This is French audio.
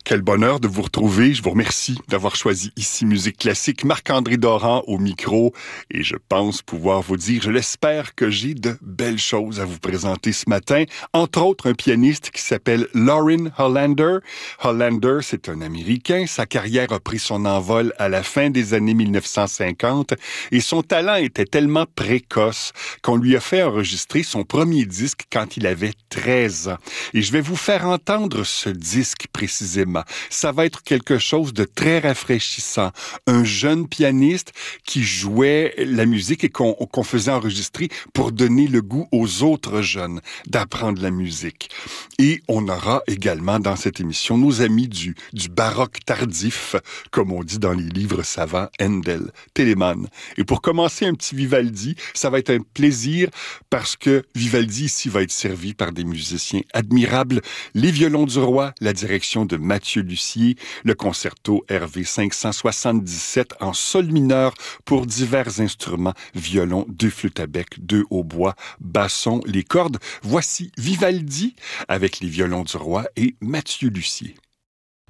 Quel bonheur de vous retrouver. Je vous remercie d'avoir choisi ici Musique Classique. Marc-André Doran au micro. Et je pense pouvoir vous dire, je l'espère, que j'ai de belles choses à vous présenter ce matin. Entre autres, un pianiste qui s'appelle Lorin Hollander. Hollander, c'est un Américain. Sa carrière a pris son envol à la fin des années 1950. Et son talent était tellement précoce qu'on lui a fait enregistrer son premier disque quand il avait 13 ans. Et je vais vous faire entendre ce disque précisément. Ça va être quelque chose de très rafraîchissant. Un jeune pianiste qui jouait la musique et qu'on faisait enregistrer pour donner le goût aux autres jeunes d'apprendre la musique. Et on aura également dans cette émission nos amis du baroque tardif, comme on dit dans les livres savants, Handel, Telemann. Et pour commencer un petit Vivaldi, ça va être un plaisir parce que Vivaldi ici va être servi par des musiciens admirables. Les violons du roi, la direction de Mathieu Lussier, le concerto RV 577 en sol mineur pour divers instruments, violon, 2 flûtes à bec, 2 hautbois, basson, les cordes. Voici Vivaldi avec les violons du roi et Mathieu Lussier.